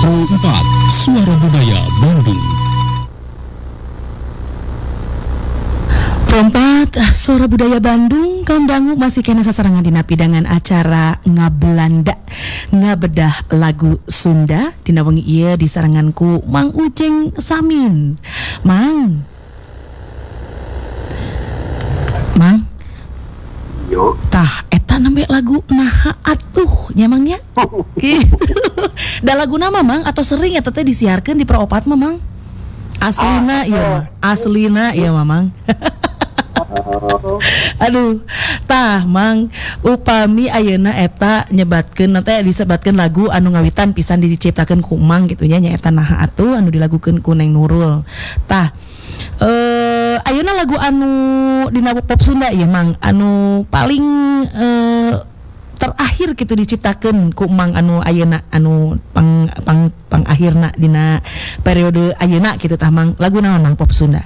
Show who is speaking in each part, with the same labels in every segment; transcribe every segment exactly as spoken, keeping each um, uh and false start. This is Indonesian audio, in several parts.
Speaker 1: Pro empat Suara Budaya Bandung.
Speaker 2: Perempat Suara Budaya Bandung, kaum dangu masih kena sasarangan dina pidangan acara ngabelanda ngabedah lagu Sunda dina wengi ieu disaranganku Mang Ujeng Samin. Mang Mang
Speaker 3: Yo,
Speaker 2: tah eta nembe lagu naha atuh nyamangnya. Da lagu nama Mang atau sering eta teh disiarkeun di Pro Opat mah Mang? Aslina ieu mah, aslina ieu mah Mang. Aduh, tah Mang, upami ayeuna eta nyebatkeun nanti disebatkeun lagu anu ngawitan pisan diciptakeun ku Mang gitu nya nyaeta naha atuh anu dilagukeun ku Neng Nurul. Tah eh ayeuna lagu anu dina pop Sunda ieu Mang anu paling eh, terakhir gitu diciptakeun ku Mang anu ayeuna anu pang pang pang akhirna dina periode ayeuna gitu tah Mang. Lagu naon Mang pop Sunda?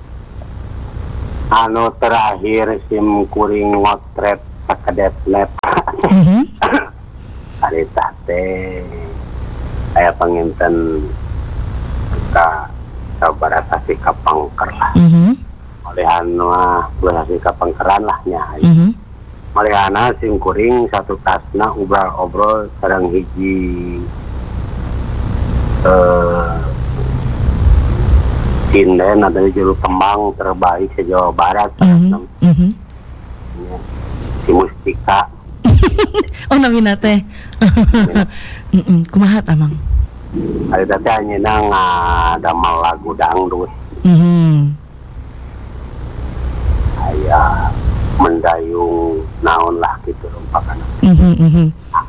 Speaker 3: anu terakhir sim kuring ngotret sakadet net.
Speaker 2: Mhm.
Speaker 3: Ari tah teh aya panginten ka sabarata si kapangker lah.
Speaker 2: Mhm.
Speaker 3: Oleh anu belah si kapangkeran lah nya.
Speaker 2: Mhm.
Speaker 3: Malihana sim kuring satu tasna obrol-obrol sareng hiji eh sinden adalah juru kembang terbaik se-Jawa Barat.
Speaker 2: Mhm. Mhm.
Speaker 3: Si Mustika.
Speaker 2: Oh namina teh. Heeh, kumaha tah Mang?
Speaker 3: Ari teh anjeunna ngadamel lagu dangdut.
Speaker 2: Mhm.
Speaker 3: Aya mendayung naon lah gitu rumpakana.
Speaker 2: Mhm. Mhm.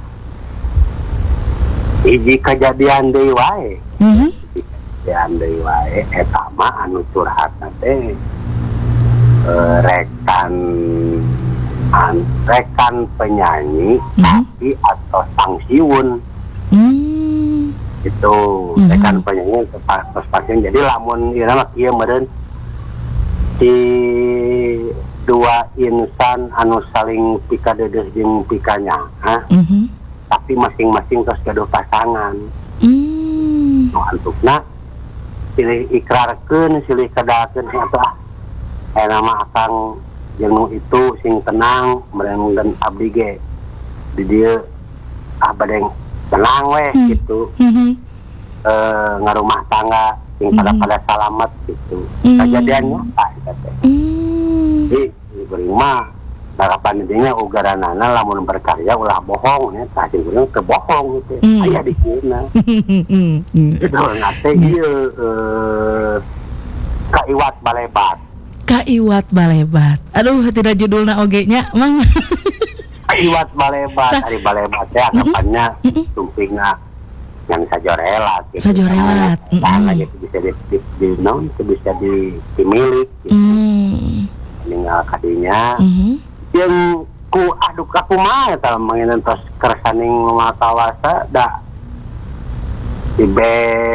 Speaker 3: Hiji kejadian deui wae.
Speaker 2: Mhm.
Speaker 3: Kejadian deui wae eta mah anu curhatna teh eh, rekan an, rekan penyanyi
Speaker 2: Mhm.
Speaker 3: tapi atau sangsiun
Speaker 2: Hmm.
Speaker 3: itu
Speaker 2: Mhm.
Speaker 3: rekan penyanyi pas pasien jadi lamun ieu mah kieu meureun si dua insan anu saling pikadedes jeung pikanyaha
Speaker 2: Mhm.
Speaker 3: tapi masing-masing tos gaduh pasangan
Speaker 2: Hmm.
Speaker 3: nu antukna silih ikrarkeun silih kadakeun atuh ah aya nama akang jeung nu itu sing tenang meureun dan abdi ge di dieu ah bade tenang we
Speaker 2: Hmm.
Speaker 3: gitu
Speaker 2: Mhm.
Speaker 3: eh ngarumah tangga sing pada-pada salamet gitu
Speaker 2: Hmm.
Speaker 3: kejadiannya tak eta teh
Speaker 2: Hmm.
Speaker 3: jadi kuring mah harapan intinya ugaranana lamun berkarya ulah bohong ya tah sing kuring teu bohong gitu
Speaker 2: Hmm.
Speaker 3: aya di dieuna
Speaker 2: Hmm.
Speaker 3: itu nate ieu eh kaiwat balebat
Speaker 2: Kaiwat Balebat. Aduh, tidak judulna oge nya, Mang.
Speaker 3: kaiwat balebat ari balebat teh anggapannya tumpingna yang sajorelat gitu.
Speaker 2: Sajorelat.
Speaker 3: Karena
Speaker 2: Mm-mm.
Speaker 3: gitu bisa di di, di non itu bisa di dimilik gitu.
Speaker 2: Hmm.
Speaker 3: Tinggal kadinya
Speaker 2: Mhm.
Speaker 3: yang ku aduh aku mah eta manginan tos kersaning matawasa da tibe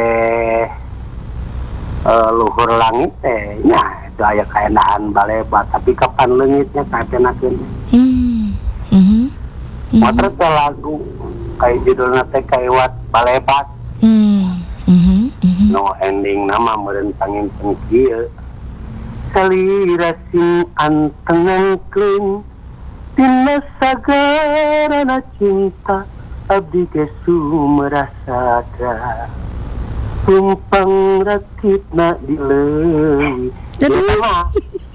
Speaker 3: eh, luhur langit teh nya itu aya kaenaan balebat tapi kapan leungitnya kaenakeun
Speaker 2: Hmm. Mhm.
Speaker 3: motor teh lagu kayak judulna teh kaiwat balebat
Speaker 2: Hmm. Mhm. Mhm.
Speaker 3: no ending nama meureun panginten kieu salira sing anteng kleng dina sagarana cinta abdi ge sumerasada tumpang rakitna di leuwih.
Speaker 2: Aduh.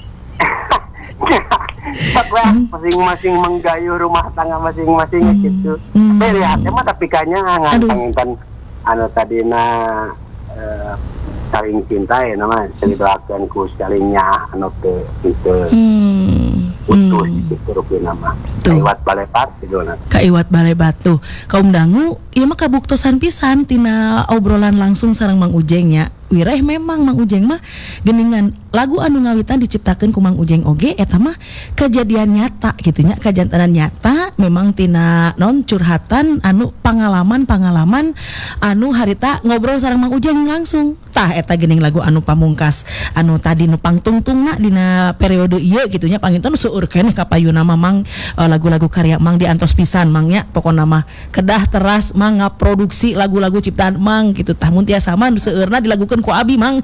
Speaker 3: Masing-masing menggayuh rumah tangga masing-masing
Speaker 2: Hmm.
Speaker 3: gitu.
Speaker 2: Hmm.
Speaker 3: Tapi lihatnya mah tapi kayaknya
Speaker 2: Aduh.
Speaker 3: ngantangintan anu tadina eh, saling cinta ya nama ceritakan ku salingnya anu teu teu
Speaker 2: Hmm.
Speaker 3: putus
Speaker 2: Hmm.
Speaker 3: gitu rupina mah.
Speaker 2: Tuh.
Speaker 3: Lewat balepat sidona.
Speaker 2: Kaiwat Balebat tuh. Kaum dangu, ieu mah kabuktosan pisan tina obrolan langsung sareng Mang Ujeng nya. Wireh memang Mang Ujeng mah geuningan lagu anu ngawitan diciptakeun ku Mang Ujeng oge eta mah kejadian nyata gitu nya, kajantanan nyata ayana memang tina non curhatan anu pengalaman-pengalaman anu harita ngobrol sareng Mang Ujeng langsung. Tah eta geuning lagu anu pamungkas anu tadi nu pangtungtungna dina periode ieu kitu nya panginten seueur keneh kapayuna Mang uh, lagu-lagu karya Mang diantos pisan Mang nya pokona mah kedah teras Mang ngaproduksi lagu-lagu ciptaan Mang gitu tah mun tiasa mah seueurna dilagukeun ku abi Mang.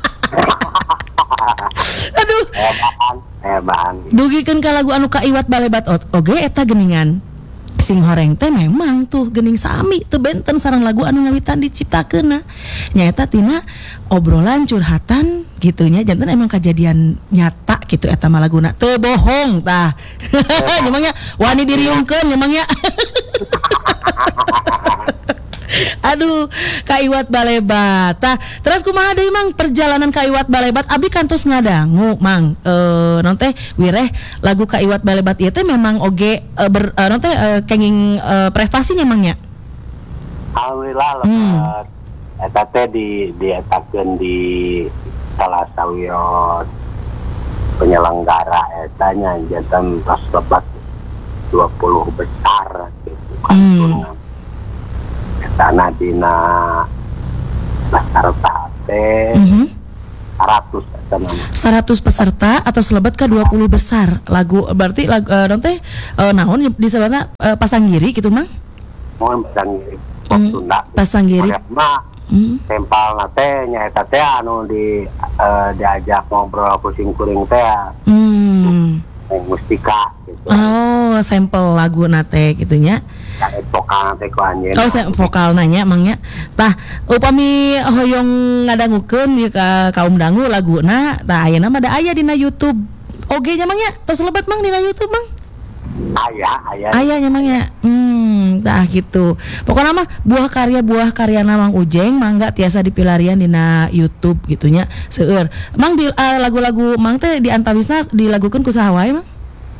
Speaker 2: Aduh.
Speaker 3: Hebahan, hebahan.
Speaker 2: Dugikeun ka lagu anu kaiwat balebat oge eta geuningan sing horeng teh memang tuh geuning sami teu benten sareng lagu anu ngawitan diciptakeunna. Nyaeta tina obrolan curhatan gitu nya janten emang kejadian nyata gitu eta mah laguna teu bohong tah. Nyemangnya wani diriungkeun nyemangnya. Aduh, kaiwat balebat. Tah, terus kumaha deui Mang perjalanan kaiwat balebat abi kantos ngadangu Mang. Eh non teh wireh lagu kaiwat balebat ieu teh memang oge uh, ber uh, non teh uh, kenging uh, prestasinya Mang nya.
Speaker 3: Alhamdulillah lebat. Hmm. Eta teh di dietakeun di salah sawios penyelenggara eta nya janten pas lebat dua puluh besar gitu. Hmm. Karena dina peserta teh mm-hmm. seratus seratus peserta atau selebat ke dua puluh besar lagu berarti lagu uh, teh uh, naon disebutna uh, Pasanggiri gitu Mang. Mohon Pasanggiri. Mm. Sunda.
Speaker 2: Pasanggiri.
Speaker 3: Mah mm. tempal teh nyaeta teh anu di uh, diajak ngobrol pusing kuring teh. Hmm. Mustika gitu.
Speaker 2: Oh, sampel lagu nate gitu nya.
Speaker 3: Vokal nate ku anjeun.
Speaker 2: Oh, saya vokal nanya Mangnya. Tah, upami hoyong ngadangukeun ieu ka kaum dangu laguna, tah ayeuna mah da aya dina YouTube. Oge nya Mangnya, tos lebat Mang dina YouTube Mang.
Speaker 3: Aya, aya.
Speaker 2: Aya nya Mangnya. Hmm, tah gitu. Pokona mah buah karya-buah karyana Mang Ujeng mangga tiasa dipilarian dina YouTube gitunya seueur. Mang di uh, lagu-lagu Mang teh di antawisna dilagukeun ku saha wae Mang?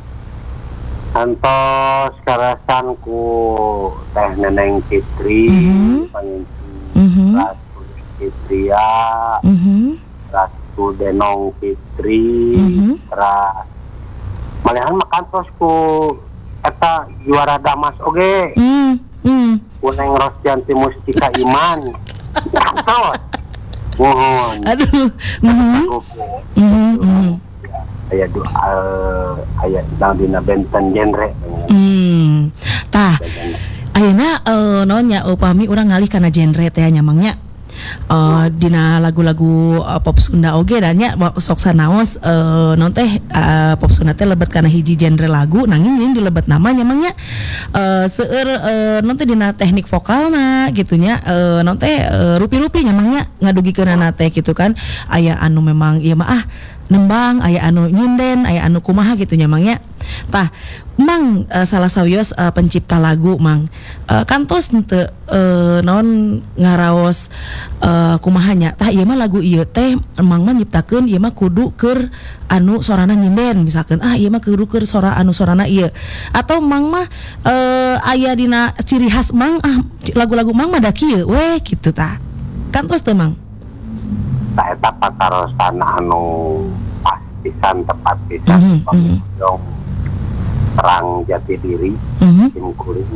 Speaker 3: Antos karasan ku Teh Neneng Fitri,
Speaker 2: mm-hmm.
Speaker 3: Panginten
Speaker 2: mm-hmm.
Speaker 3: Ratu Fitria,
Speaker 2: mm-hmm.
Speaker 3: Ratu Denong Fitri,
Speaker 2: mm-hmm.
Speaker 3: Ra malehan makan tos ku eta juara Damas oge.
Speaker 2: Mm. Mm.
Speaker 3: Kuneng Rosjanti Mustika Iman. Antos. Mohon.
Speaker 2: Aduh. Mhm. Mhm.
Speaker 3: Aya dua uh, aya dina benten genre.
Speaker 2: Hmm. Tah. Ayeuna uh, nonya upami urang ngalih kana genre teh nya Mangnya. Uh, dina lagu-lagu uh, pop Sunda oge dan nya sok sanaos uh, non teh uh, pop Sunda teh lebet kana hiji genre lagu nanging ini dilebet namanya Mangnya uh, seueur uh, non teh dina teknik vokalna gitunya uh, non teh uh, rupi-rupi nya Mangnya ngadugikeunana teh gitu kan aya anu memang ieu mah ah nembang aya anu nyinden aya anu kumaha gitu nya Mangnya. Tah Mang uh, salah sawios uh, pencipta lagu Mang uh, kantos teu uh, naon ngaraos uh, kumahanya tah ieu mah lagu ieu teh Mang mah nyiptakeun ieu mah kudu keur anu sorana nyinden misalkan ah ieu mah kudu keur sora anu sorana ieu atau Mang mah uh, aya dina ciri khas Mang ah lagu-lagu Mang mah da kieu weh kitu tah kantos teu Mang.
Speaker 3: Tah eta patarosan anu pas pisan tepat pisan
Speaker 2: mm-hmm.
Speaker 3: pamilong perang jati diri
Speaker 2: mm-hmm.
Speaker 3: tim kuring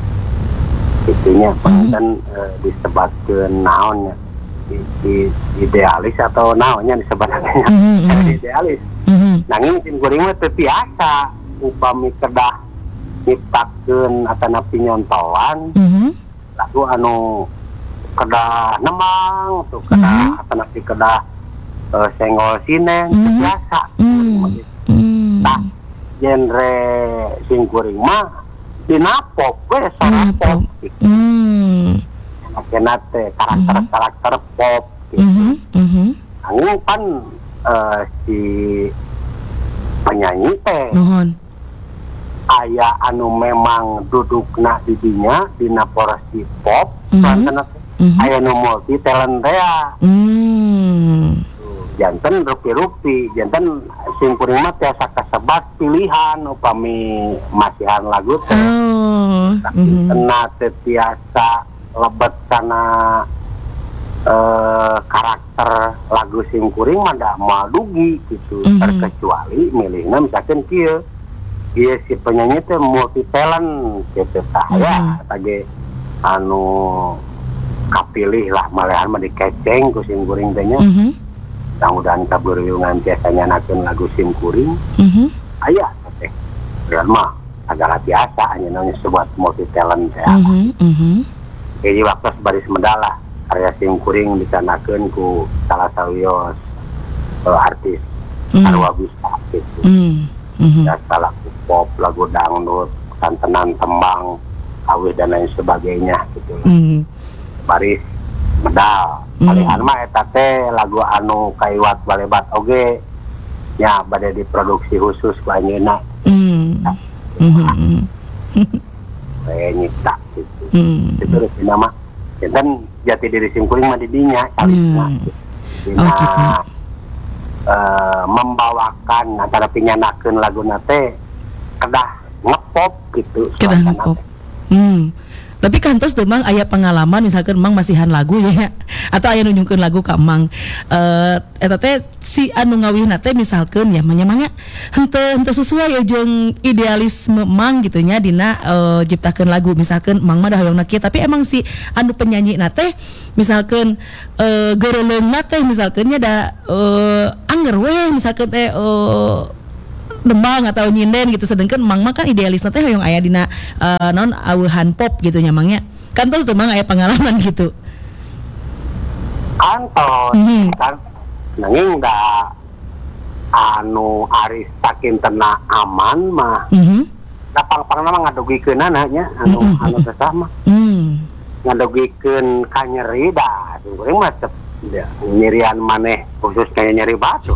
Speaker 3: itunya mm-hmm. kan uh, disebutkeun naonnya di, di, idealis atau naonnya disebutkeun mm-hmm. idealis mm-hmm. nanging tim kuring mah teu biasa upami kedah nyiptakeun atana pinyontoan mm-hmm. lagu anu kedah nemang tuh kedah mm-hmm. atana kedah uh, senggol sinen mm-hmm. biasa mm-hmm. tak genre sing kuring mah dina pop we sora pop gitu. Hmm. Kena teh karakter-karakter pop gitu. Mhm. Mhm. Angin kan uh, si penyanyi teh. Mohon. Aya anu memang dudukna di dinya dina porsi pop, mm-hmm. mm-hmm. aya nu multi talent teh. Hmm. Janten rupi-rupi, janten sing kuring mah tiasa kasebat pilihan upami masihan lagu teh. Oh. Tapi mm-hmm. kena teh tiasa lebet kana uh, karakter lagu sing kuring mah da moal dugi gitu. Mm-hmm. Terkecuali milihna misalkan kieu iya si penyanyi teh multi talent gitu tah ya tadi anu kapilih lah malahan mah dikeceng ku sim kuring teh nya.
Speaker 2: Mhm.
Speaker 3: Mudah-mudahan kabeureuungan biasanya nakeun lagu sim kuring.
Speaker 2: Mhm.
Speaker 3: Aya teh. Dan mah agak biasa nya namanya sebuah multi talent teh.
Speaker 2: Mhm. Mhm.
Speaker 3: Jadi waktu baris medal lah karya sim kuring dicanakeun ku salah sawios uh, artis
Speaker 2: Mhm.
Speaker 3: sarua bisa gitu.
Speaker 2: Mhm. Mhm.
Speaker 3: Ya lagu pop, lagu dangdut, santenan tembang, awih dan lain sebagainya gitu.
Speaker 2: Mhm.
Speaker 3: Baris medal.
Speaker 2: Hmm.
Speaker 3: Kalian mah eta teh lagu anu kaiwat balebat oge nya bade diproduksi khusus ku anjeunna.
Speaker 2: Mhm. Mhm.
Speaker 3: Saya nyipta gitu.
Speaker 2: Mhm.
Speaker 3: Itu rek nama. Dan jati diri sim kuring mah di dinya calisna.
Speaker 2: Hmm.
Speaker 3: Dina
Speaker 2: Oh, gitu.
Speaker 3: eh, membawakan antara pinyanakeun laguna teh kedah ngepop gitu.
Speaker 2: Kedah
Speaker 3: suasana
Speaker 2: ngepop.
Speaker 3: teh.
Speaker 2: Hmm. Tapi kantos teu Mang aya pengalaman misalkan Mang masihan lagu ya atau aya nunjukkeun lagu ka Mang. Eh eta teh si anu ngawihna teh misalkan ya manya-manya henteu henteu sesuai jeung idealisme Mang gitu nya dina uh, ciptakeun lagu misalkan Mang mah da hoyongna kieu tapi emang si anu penyanyina teh misalkan uh, geureuleungna teh misalkan nya da uh, anger we misalkan teh uh, dembang atau nyinden gitu sedangkan Mang mah kan idealisnya teh hoyong aya dina uh, non aweuhan pop gitu nya Mang nya kan terus teu Mang aya pengalaman gitu
Speaker 3: Kantos
Speaker 2: Mhm.
Speaker 3: kan nanging da anu ari saking tena aman mah
Speaker 2: mhm
Speaker 3: da pang-pangna mah ngadugikeunana nya anu
Speaker 2: Mhm.
Speaker 3: anu teh mah
Speaker 2: hmm
Speaker 3: ngadugikeun ka nyeri da kuring mah tep ya, nyerian maneh khusus kayak nyeri batu.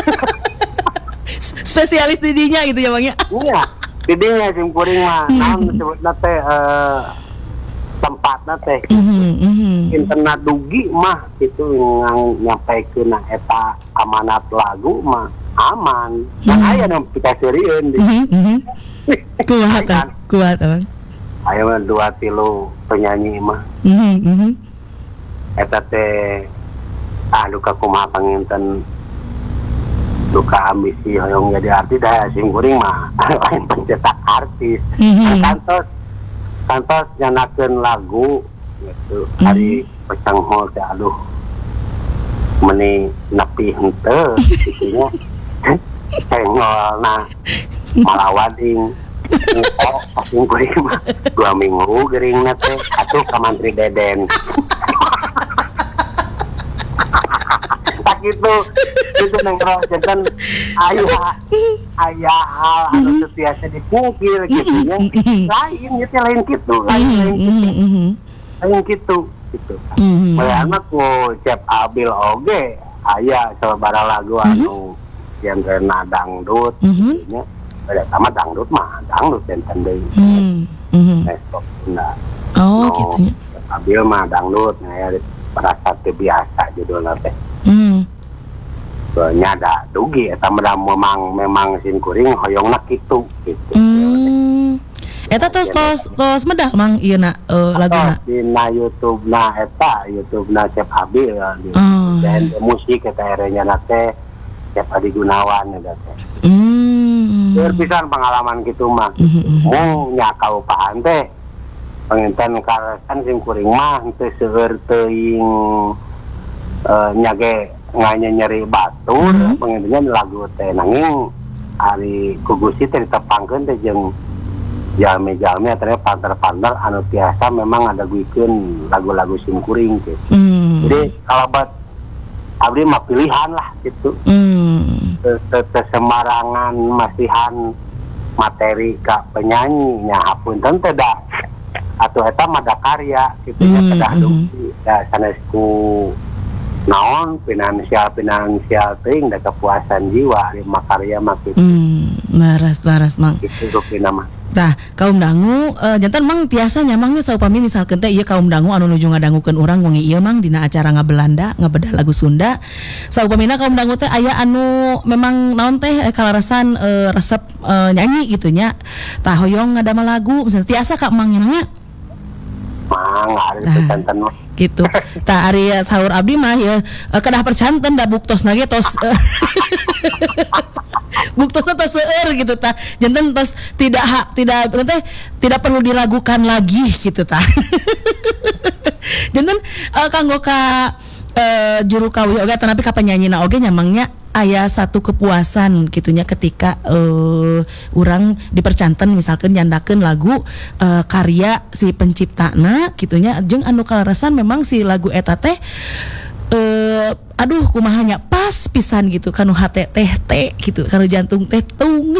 Speaker 2: spesialis di dinya gitu ya Mang ya
Speaker 3: Iya, didinya sim kuring mah naon disebutna teh eh tempatna teh
Speaker 2: mhm mhm
Speaker 3: interna dugi mah itu yang nyampaikeun eta amanat lagu mah aman. Dan aya nu pikasirieun di
Speaker 2: mhm mhm kuat ah, kuat Mang
Speaker 3: aya mah dua tilu penyanyi mah
Speaker 2: mhm mhm
Speaker 3: eta teh ah duka kumaha panginten duka ambisi hoyong jadi artis dah sim kuring mah lain pencetak artis.
Speaker 2: Mhm.
Speaker 3: Kantos kantos nyanakeun lagu gitu hari pecanghol teh aduh meni nepi henteu gitu nya cengolna malawading oh sim kuring mah dua minggu geuringna teh atuh ka Mantri Deden. Tak gitu itu neng kan ayah ayah hal anu teu tiasa dipungkir gitu nya lain nya teh lain kitu lain lain
Speaker 2: mhm
Speaker 3: kitu
Speaker 2: mhm
Speaker 3: lain kitu gitu.
Speaker 2: mhm
Speaker 3: Bayana ku Cep Abil oge aya sababaraha lagu anu yang kena dangdut
Speaker 2: Mhm.
Speaker 3: nya pada sama dangdut mah dangdut enten deui
Speaker 2: mhm mhm
Speaker 3: nestok nah
Speaker 2: oh gitu ya
Speaker 3: Cep Abil mah dangdut aya perasa teu biasa judulna teh
Speaker 2: mhm
Speaker 3: nyada dugi eta mah memang memang sim kuring hoyongna kitu gitu.
Speaker 2: Hmm. Eta tos tos tos medal Mang ieu na uh, laguna.
Speaker 3: Dina YouTube-na eta YouTube-na Cep Abil di
Speaker 2: Oh.
Speaker 3: dan musik eta erenya na teh Cep Adi Gunawan eta teh.
Speaker 2: Hmm.
Speaker 3: Keur pisan pengalaman kitu mah.
Speaker 2: Mhm.
Speaker 3: Mu nya kaupahan teh penginten karasan sim kuring mah teu seueur teuing eh nyage nganya nyeri batur
Speaker 2: Mhm.
Speaker 3: pengintennya lagu teh nanging ari kugusi teh ditepangkeun teh jeung jalmi-jalmi atau partner-partner anu biasa memang ada guikeun lagu-lagu sim kuring gitu.
Speaker 2: Hmm.
Speaker 3: Jadi kalau buat abdi mah pilihan lah gitu.
Speaker 2: Hmm.
Speaker 3: Teu sembarangan masihan materi ka penyanyi nya hapunten teh da atuh eta mah da karya kitu nya
Speaker 2: Hmm,
Speaker 3: kedah
Speaker 2: hmm.
Speaker 3: dugi da sanes ku naon finansial finansial teuing da kepuasan jiwa di makarya mah kitu.
Speaker 2: Hmm. Laras laras Mang.
Speaker 3: Itu rupina mah.
Speaker 2: Tah kaum dangu uh, jantan Mang tiasa nyamangnya saupami misalkan teh ieu kaum dangu anu nuju ngadangukeun urang wengi ieu Mang dina acara ngabelanda ngabedah lagu Sunda saupamina kaum dangu teh aya anu memang naon teh eh, kalarasan uh, resep uh, nyanyi gitu nya tah hoyong ngadamel lagu misalnya tiasa Kak Mang nya
Speaker 3: Mang ada
Speaker 2: Tah.
Speaker 3: percanten mah.
Speaker 2: Gitu. Tah ari sahur abdi mah ya eh, kedah percanten da buktosna ge tos eh, buktosna tos seueur gitu tah. Janten tos tidak hak tidak teh tidak perlu diragukan lagi gitu tah. Janten uh, kanggo ka uh, juru kawih oge tanapi ka penyanyina oge nyamangnya aya satu kepuasan gitunya ketika uh, orang dipercanten misalkan nyandakeun lagu uh, karya si penciptana gitunya jeung anu kaleresan memang si lagu eta teh uh, aduh kumahanya pas pisan gitu kanu hate teh teh gitu kanu jantung teh tung.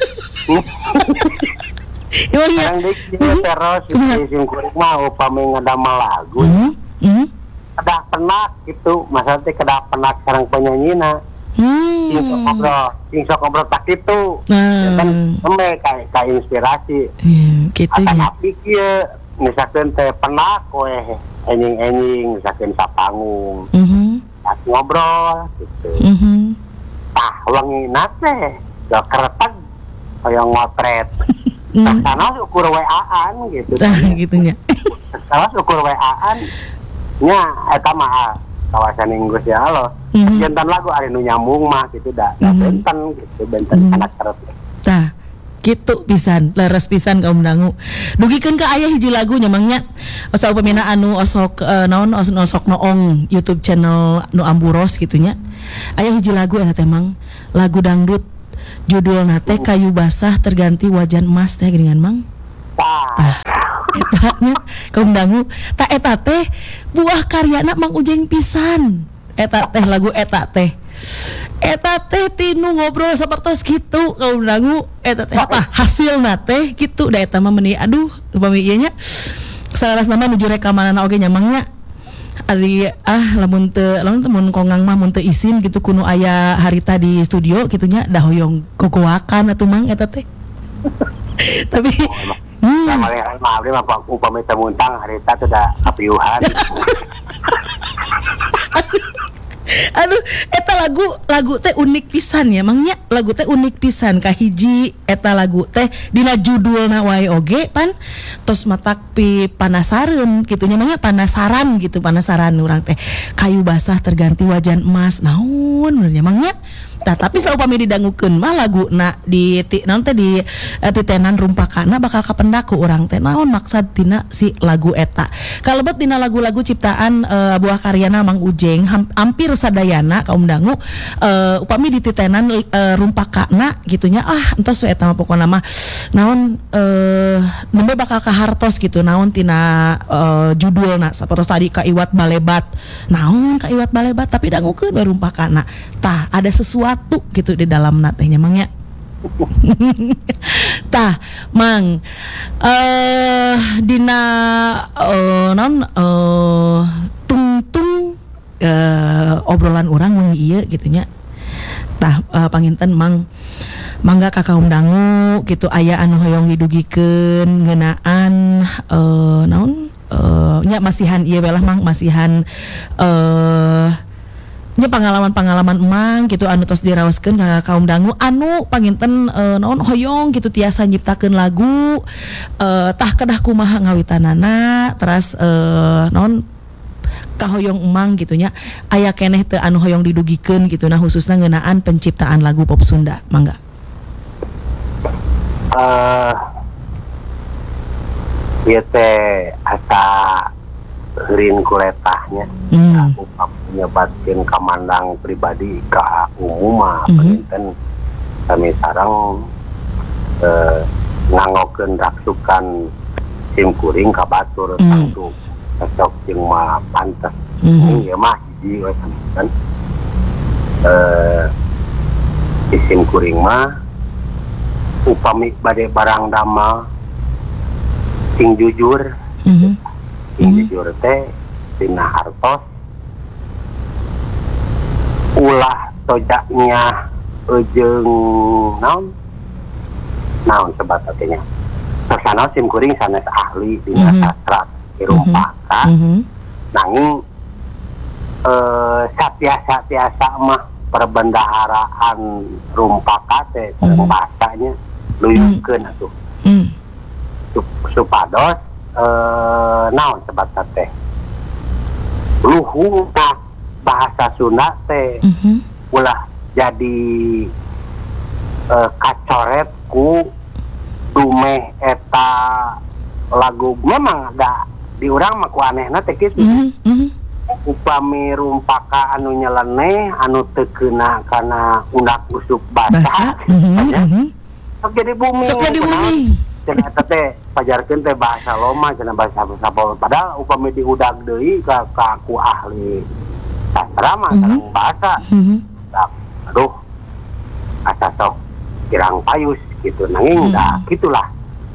Speaker 2: Emangnya
Speaker 3: Yang dik dia terus di simkuring mah upami ngadamel lagu.
Speaker 2: hmm, hmm,
Speaker 3: Kedah penak gitu, masalah teh kedah penak sareng penyanyina. Sing sok
Speaker 2: hmm.
Speaker 3: ngobrol, sing sok ngobrol tak kitu.
Speaker 2: Nah.
Speaker 3: Ya kan embe ka ka inspirasi.
Speaker 2: Ya, gitu
Speaker 3: Akan
Speaker 2: ya.
Speaker 3: api kieu misalkan teh penak we enjing-enjing misalkan sapanggung.
Speaker 2: Mhm,
Speaker 3: Tak ngobrol gitu.
Speaker 2: mhm.
Speaker 3: Tah wangina teh gak kereteg kaya ngotret.
Speaker 2: Hmm.
Speaker 3: Sana ukur W A-an gitu.
Speaker 2: Nah, gitunya.
Speaker 3: Sana ukur W A-an nya eta mah kawasan Inggris ya Allah.
Speaker 2: Mhm.
Speaker 3: Jantan lagu ari nu nyambung mah gitu da, da
Speaker 2: Mhm.
Speaker 3: benten gitu, benten
Speaker 2: Mhm.
Speaker 3: anak keret.
Speaker 2: Tah, gitu pisan, leres pisan kaum dangu. Dugikeun ka aya hiji lagu nyamangnya asa upamina anu osok uh, naon os- osok noong YouTube channel nu amburos gitunya. Aya hiji lagu eta teh mang lagu dangdut judulna teh Kayu Basah Terganti Wajan Emas teh geuningan mang.
Speaker 3: Tah,
Speaker 2: Eta nya kaum dangu, ta eta teh buah karyana Mang Ujeng pisan. Eta teh lagu eta teh. Eta teh tinu ngobrol sapertos kitu kaum dangu, eta teh apa hasilna teh kitu da eta mah meuni aduh upami ieu nya salarasna mah nuju rekamanana oge nyamangnya ari ah lamun teu lamun teu mun kongang mah mun teu izin gitu kuno aya harita di studio gitunya da hoyong kokoakan atuh mang eta teh. Tapi hmm.
Speaker 3: da malehan mah abdi mah upami teu muntang harita teh da kapiuhan.
Speaker 2: Aduh, eta lagu lagu teh unik pisan ya, mangnya lagu teh unik pisan kahiji eta lagu teh dina judulna wae oge pan tos matak pi panasareun kitunya mangnya panasaran gitu panasaran urang teh kayu basah terganti wajan emas naon benernya mangnya. Tah tapi saupami didangukeun mah laguna di ti, naon teh di uh, titenan rumpakana bakal kapendak ku urang teh naon maksud tina si lagu eta. Kalebet dina lagu-lagu ciptaan uh, buah karyana Mang Ujeng ham, hampir sadayana kaum dangu uh, upami di titenan uh, rumpakana gitunya ah entos we eta mah pokona mah naon uh, nembe bakal kahartos gitu naon tina uh, judulna sapertos tadi kaiwat balebat. Naon kaiwat balebat tapi dangukeun we rumpakana. Tah ada sesuatu gitu di dalam natenya mangnya. Tah mang eh uh, dina uh, non uh, tungtung uh, obrolan orang wengi ieu gitunya. Tah uh, panginten mang mangga ka kaum dangu gitu aya anu hoyong didugikeun ngeunaan uh, naon uh, nya masihan ieu belah mang masihan eh uh, nya pengalaman-pengalaman emang gitu anu tos diraoskeun ka kaum dangu anu panginten uh, naon hoyong gitu tiasa nyiptakeun lagu uh, tah kedah kumaha ngawitanana teras uh, naon kahoyong emang gitunya aya keneh teu anu hoyong didugikeun gitu nah khususna ngeunaan penciptaan lagu pop Sunda mangga.
Speaker 3: Eh ieu teh asa heureun kuletahnya.
Speaker 2: Hmm.
Speaker 3: Aku nyebatkeun kamandang pribadi ka umum mah
Speaker 2: Mhm.
Speaker 3: panginten kami sareng eh ngangokeun raksukan simkuring ka batur
Speaker 2: Mhm.
Speaker 3: tangtu cocok jeung mah pantes.
Speaker 2: Mhm.
Speaker 3: Ieu mah hiji we kan. Eh di simkuring mah upami bade barang damel sing jujur
Speaker 2: Mhm.
Speaker 3: sing
Speaker 2: Mhm.
Speaker 3: jujur teh dina hartos ulah tojanya jeung naon naon sebat artinya tersana simkuring sanes ahli dina
Speaker 2: Mhm.
Speaker 3: sastra irumpaka
Speaker 2: Mhm.
Speaker 3: nanging eh satiasa-tiasa mah perbendaharaan rumpaka teh
Speaker 2: Mhm.
Speaker 3: bahasanya luyukeun atuh
Speaker 2: Mhm.
Speaker 3: Sup- supados eh naon sebat teh luhungna bahasa Sunda teh
Speaker 2: Mhm.
Speaker 3: ulah jadi eh, kacoret ku dumeh eta lagu memang ada di urang mah ku anehna teh kitu.
Speaker 2: Mhm. Mhm.
Speaker 3: Upami rumpaka anu nyeleneh anu teu keuna kana undak usuk basa.
Speaker 2: Basa. Mhm. Mhm.
Speaker 3: Sok jadi bumi.
Speaker 2: Sok jadi bumi.
Speaker 3: Cenah eta teh pajarkeun teh bahasa loma cenah bahasa sapol. Padahal upami diudag deui ka ka ku ahli sastra mah
Speaker 2: Mhm.
Speaker 3: sareng bahasa.
Speaker 2: Mhm.
Speaker 3: Dak, aduh asa sok kirang payus gitu nanging
Speaker 2: Hmm.
Speaker 3: dah gitulah.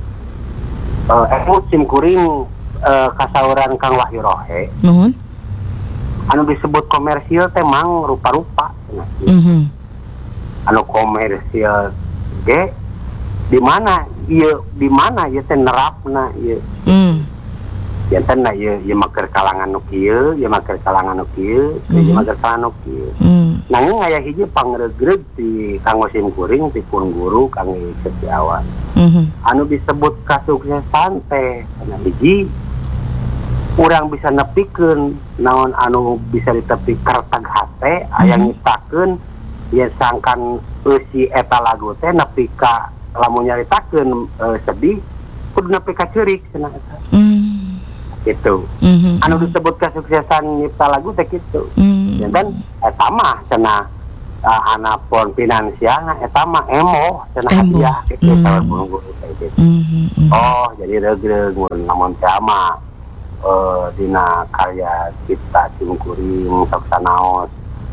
Speaker 3: Eh uh, sim kuring uh, kasauran Kang Wahyu Rohe
Speaker 2: Nuhun.
Speaker 3: anu disebut komersil teh mang rupa-rupa cenah.
Speaker 2: Mhm.
Speaker 3: Anu komersil ge di mana ieu di mana ieu teh nerapna ieu
Speaker 2: Hmm.
Speaker 3: janten na ieu ieu maker kalangan nu kieu ieu maker kalangan nu kieu ieu
Speaker 2: Mhm.
Speaker 3: maker kalangan nu kieu
Speaker 2: Hmm.
Speaker 3: nanging aya hiji pangregreg di Kang Sim Kuring ti pun guru Kang Setiawan
Speaker 2: Mhm.
Speaker 3: anu disebut kasuksesan teh cenah hiji urang bisa nepikeun naon anu bisa ditepi kartag hate aya
Speaker 2: Mhm.
Speaker 3: nyiptakeun ya sangkan eusi eta lagu teh nepi ka lamun nyaritakeun e, sedih kudu nepi ka ceurik cenah eta
Speaker 2: Hmm.
Speaker 3: gitu.
Speaker 2: Mhm.
Speaker 3: Anu disebut kesuksesan nyipta lagu teh kitu.
Speaker 2: Hmm.
Speaker 3: Ya kan eta mah cenah uh, anapun finansialna eta mah emo cenah
Speaker 2: Emo.
Speaker 3: hadiah kitu
Speaker 2: Hmm.
Speaker 3: tahun guru teh gitu.
Speaker 2: Mhm. Mhm.
Speaker 3: Oh, jadi regreg mun lamun teh mah eh dina karya cipta Sim Kuring sok sanaos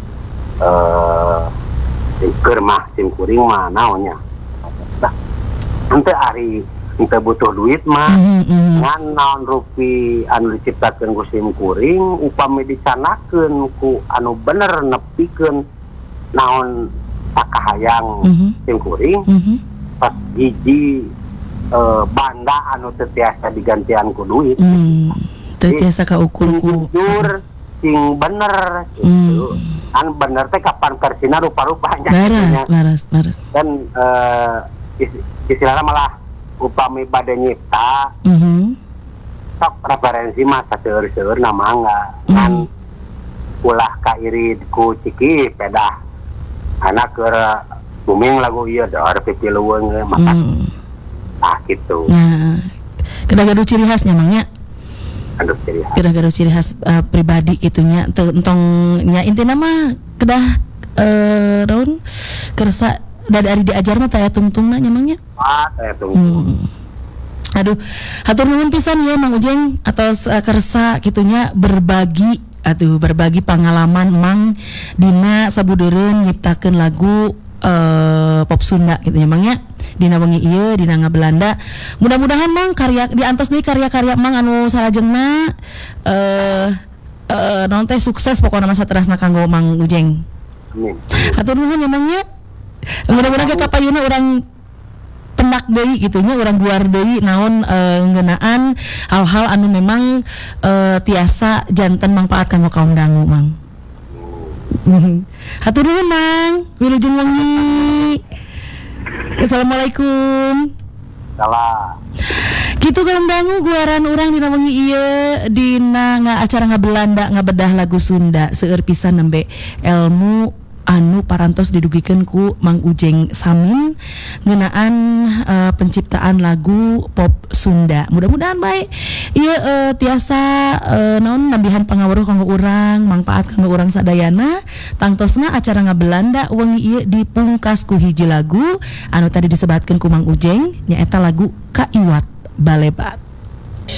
Speaker 3: eh keur mah Sim Kuring mah naonnya. Nah, henteu ari henteu butuh duit mah
Speaker 2: Mhm. Mhm.
Speaker 3: ngan naon rupi anu diciptakeun ku Sim Kuring upami dicanakeun ku anu bener nepikeun naon sakahayang
Speaker 2: Mhm.
Speaker 3: Sim Kuring
Speaker 2: Mhm.
Speaker 3: pas hiji eh, banda anu teu tiasa digantian ku duit
Speaker 2: Hmm. Teu tiasa kaukur
Speaker 3: sing
Speaker 2: ku.
Speaker 3: jujur sing bener gitu. Kan bener teh kapan versina rupa-rupanya
Speaker 2: Laras,
Speaker 3: gitu nya.
Speaker 2: laras, laras.
Speaker 3: Dan eh, is- istilahna malah upami bade nyipta
Speaker 2: Mhm.
Speaker 3: sok referensi mah saseur-seur na mangga
Speaker 2: Mhm.
Speaker 3: kan ulah kairid ku ciki pedah anak keur booming lagu ieu dor pipiluweung ge maka
Speaker 2: Hmm.
Speaker 3: ah gitu
Speaker 2: Nah, kedah-gaduh ciri khasnya mangnya.
Speaker 3: aduh jadi
Speaker 2: Kedah-gaduh ciri khas uh, pribadi gitunya entong nya intina mah kedah eh naon kersa da dari diajar mah taya tungtungna nya mangnya.
Speaker 3: ah saya tunggu
Speaker 2: Hmm. Aduh, hatur nuhun pisan ya Mang Ujeng atas uh, kersa gitunya berbagi atuh berbagi pengalaman Mang dina sabudeureun nyiptakeun lagu uh, pop Sunda gitu ya Mang ya. Dina wengi ieu dina ngabelanda. Mudah-mudahan Mang karya diantos deui karya-karya Mang anu salajengna eh eh naon teh sukses pokona masa terasna kanggo Mang Ujeng.
Speaker 3: amin
Speaker 2: Hatur nuhun ya Mang nya. Mudah-mudahan ke kapayuna urang penak deui gitu nya urang guar deui naon eh, ngeunaan hal-hal anu memang eh, tiasa janten mangpaat kanggo kaum dangu Mang. Mhm. Hatur nuhun Mang, wilujeng wengi. Assalamualaikum.
Speaker 3: salah
Speaker 2: Kitu kaum dangu guaran urang dina wengi ieu dina nga acara ngabelanda ngabedah lagu Sunda seueur pisan nembe ilmu anu parantos didugikeun ku Mang Ujeng Samin ngeunaan uh, penciptaan lagu pop Sunda. Mudah-mudahan bae ieu uh, tiasa uh, naon nambihan pangawruh kanggo urang, mangpaat kanggo urang sadayana. Tangtosna acara ngabelanda wengi ieu dipungkas ku hiji lagu anu tadi disebatkeun ku Mang Ujeng nyaeta lagu Kaiwat Balebat.